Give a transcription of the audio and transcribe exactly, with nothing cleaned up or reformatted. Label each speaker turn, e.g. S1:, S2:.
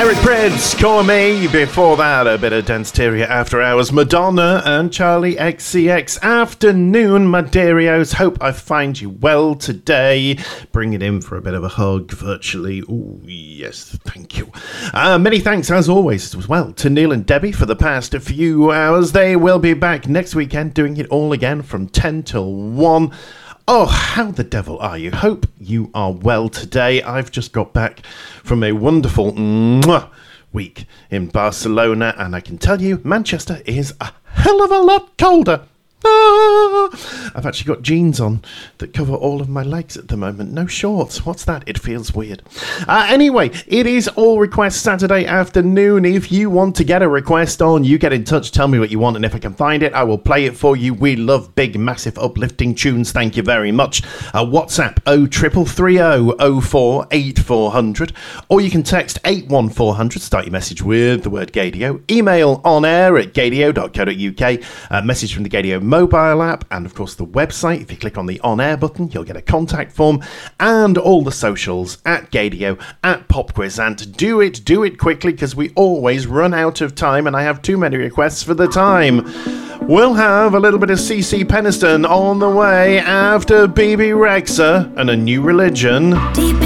S1: Eric Prydz, Call Me. Before that, a bit of Danceteria After Hours, Madonna and Charlie X C X. Afternoon, my dearios. Hope I find you well today. Bring it in for a bit of a hug virtually. Oh, yes, thank you. Uh, many thanks, as always, as well, to Neil and Debbie for the past few hours. They will be back next weekend doing it all again from ten till one. Oh, how the devil are you? Hope you are well today. I've just got back from a wonderful mwah, week in Barcelona, and I can tell you, Manchester is a hell of a lot colder. Ah, I've actually got jeans on that cover all of my legs at the moment. No shorts. What's that? It feels weird. Uh, anyway, it is All Request Saturday afternoon. If you want to get a request on, you get in touch, tell me what you want, and if I can find it, I will play it for you. We love big, massive, uplifting tunes. Thank you very much. Uh, WhatsApp oh triple three oh oh four eight four hundred, or you can text eight one four hundred. Start your message with the word Gaydio. Email on air at gaydio dot co dot uk. Uh, message from the Gaydio mobile app, and of course the website. If you click on the on air button, you'll get a contact form, and all the socials at Gaydio, at Popquizant. Do it, do it quickly, because we always run out of time, and I have too many requests for the time. We'll have a little bit of C C Peniston on the way after B B Rexa and A New Religion. Deep